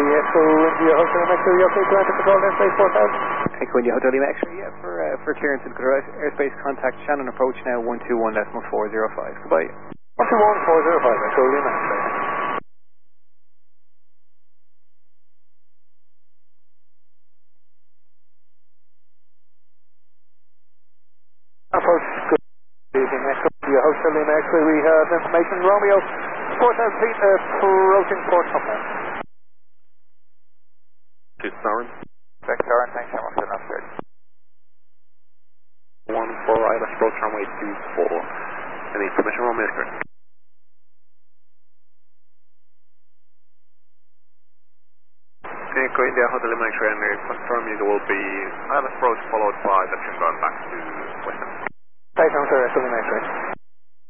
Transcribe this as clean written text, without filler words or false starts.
Echo India Hotel Lima X-ray, okay, to enter control airspace 4000. Echo India Hotel Lima X-ray, yeah, for clearance and control airspace contact Shannon approach now 121.405. Goodbye. 121.405, Echo Lima X-ray. Approach, good evening, Echo India Hotel Lima X-ray, we have information, Romeo 4000 feet, approaching Port Company. To Soren. Back Soren, thanks so much for enough, sir. 14 ILS approach runway 24. Any permission, Romeo is correct. Echo India Hotel Lima X-ray, and confirm it will be ILS approach followed by the trim going back to Western. Thanks so much, sir, Echo Lima X-ray.